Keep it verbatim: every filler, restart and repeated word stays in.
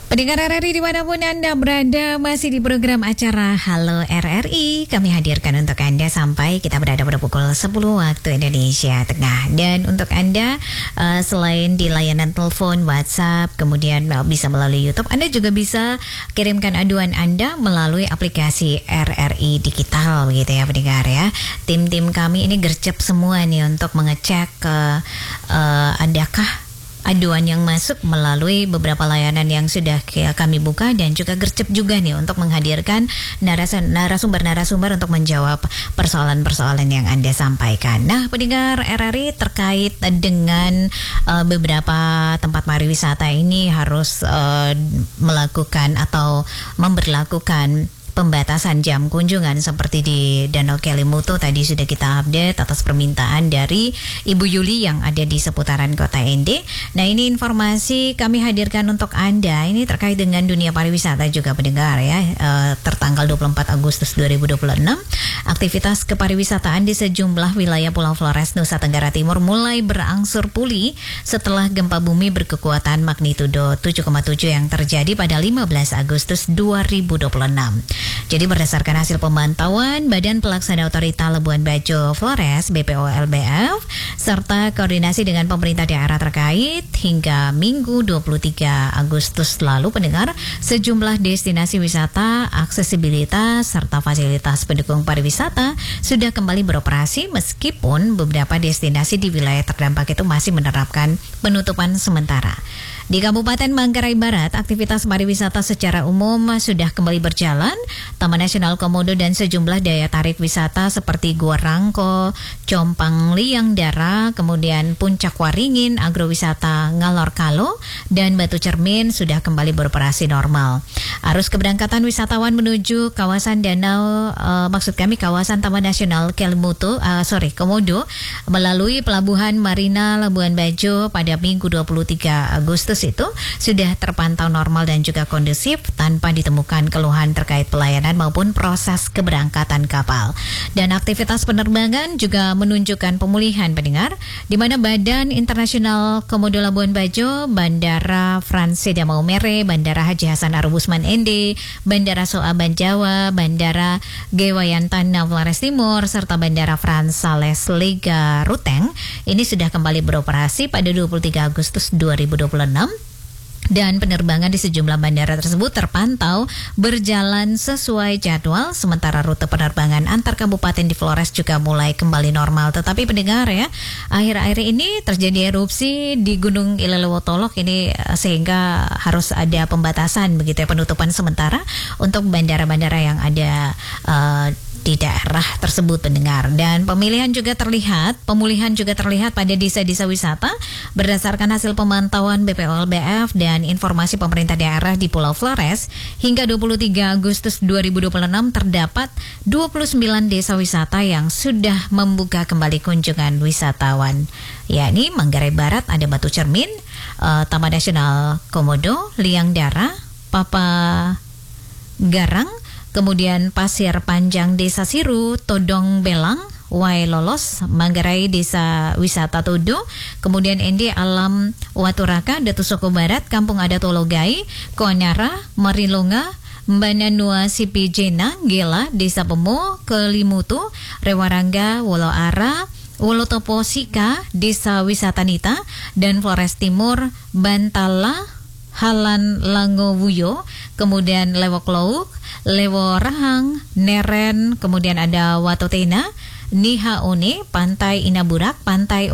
Pendengar R R I dimanapun Anda berada, masih di program acara Halo R R I. Kami hadirkan untuk Anda sampai kita berada pada pukul sepuluh waktu Indonesia Tengah. Dan untuk Anda, uh, selain di layanan telepon, WhatsApp, kemudian uh, bisa melalui YouTube, Anda juga bisa kirimkan aduan Anda melalui aplikasi R R I Digital gitu ya pendengar ya. Tim-tim kami ini gercep semua nih untuk mengecek uh, uh, adakah aduan yang masuk melalui beberapa layanan yang sudah kami buka, dan juga gercep juga nih untuk menghadirkan narasumber-narasumber untuk menjawab persoalan-persoalan yang Anda sampaikan. Nah, pendengar R R I, terkait dengan uh, beberapa tempat pariwisata ini harus uh, melakukan atau memberlakukan pembatasan jam kunjungan seperti di Danau Kelimutu tadi sudah kita update atas permintaan dari Ibu Yuli yang ada di seputaran Kota Ende. Nah, ini informasi kami hadirkan untuk Anda. Ini terkait dengan dunia pariwisata juga pendengar ya. E, tertanggal dua puluh empat Agustus dua ribu dua puluh enam, aktivitas kepariwisataan di sejumlah wilayah Pulau Flores, Nusa Tenggara Timur mulai berangsur pulih setelah gempa bumi berkekuatan magnitudo tujuh koma tujuh yang terjadi pada lima belas Agustus dua ribu dua puluh enam. Jadi berdasarkan hasil pemantauan Badan Pelaksana Otorita Labuan Bajo Flores B P O L B F serta koordinasi dengan pemerintah daerah terkait, hingga Minggu dua puluh tiga Agustus lalu pendengar, sejumlah destinasi wisata, aksesibilitas serta fasilitas pendukung pariwisata sudah kembali beroperasi, meskipun beberapa destinasi di wilayah terdampak itu masih menerapkan penutupan sementara. Di Kabupaten Manggarai Barat, aktivitas pariwisata secara umum sudah kembali berjalan. Taman Nasional Komodo dan sejumlah daya tarik wisata seperti Gua Rangko, Compang Liang Dara, kemudian Puncak Waringin, agrowisata Ngalor Kalo, dan Batu Cermin sudah kembali beroperasi normal. Arus keberangkatan wisatawan menuju kawasan danau, uh, maksud kami kawasan Taman Nasional Kelimutu, uh, sorry Komodo, melalui Pelabuhan Marina Labuan Bajo pada Minggu dua puluh tiga Agustus itu sudah terpantau normal dan juga kondusif tanpa ditemukan keluhan terkait pelayanan maupun proses keberangkatan kapal. Dan aktivitas penerbangan juga menunjukkan pemulihan pendengar, di mana Badan Internasional Komodo Labuan Bajo, Bandara Frans Seda Maumere, Bandara Haji Hasan Arubusman Ende, Bandara Soa Banjawa, Bandara Gewayantana Flores Timur, serta Bandara Frans Sales Lega Ruteng ini sudah kembali beroperasi pada dua puluh tiga Agustus dua ribu dua puluh enam. Dan penerbangan di sejumlah bandara tersebut terpantau berjalan sesuai jadwal, sementara rute penerbangan antar kabupaten di Flores juga mulai kembali normal. Tetapi pendengar ya, akhir-akhir ini terjadi erupsi di Gunung Ilelewotolok ini, sehingga harus ada pembatasan begitu ya, penutupan sementara untuk bandara-bandara yang ada uh, di daerah tersebut pendengar. Dan pemilihan juga terlihat, pemulihan juga terlihat pada desa-desa wisata berdasarkan hasil pemantauan B P O L B F dan informasi pemerintah daerah di Pulau Flores. Hingga dua puluh tiga Agustus dua ribu dua puluh enam terdapat dua puluh sembilan desa wisata yang sudah membuka kembali kunjungan wisatawan, yakni Manggarai Barat ada Batu Cermin, uh, Taman Nasional Komodo, Liang Dara, Papa Garang, kemudian Pasir Panjang Desa Siru, Todong Belang, Wai Lolos, Manggarai Desa Wisata Todo, kemudian Ende Alam Waturaka, Datu Soko Barat, Kampung Adat Ologai, Koanyara, Marilonga, Mbananua Sipijena, Gela, Desa Pemo, Kelimutu, Rewarangga, Woloara, Wolotopo Sika, Desa Wisata Nita, dan Flores Timur, Bantala, Halan Langowuyo, kemudian Lewok Lauk, Lewo Rahang, Neren, kemudian ada Watotena, Nihaone, Pantai Inaburak, Pantai